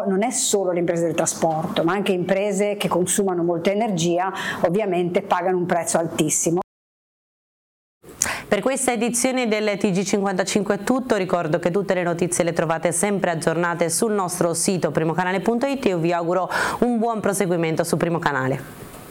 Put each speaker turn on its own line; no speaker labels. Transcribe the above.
però non è solo le imprese del trasporto, ma anche imprese che consumano molta energia, ovviamente pagano un prezzo altissimo.
Per questa edizione del TG55 è tutto, ricordo che tutte le notizie le trovate sempre aggiornate sul nostro sito primocanale.it e io vi auguro un buon proseguimento su Primo Canale.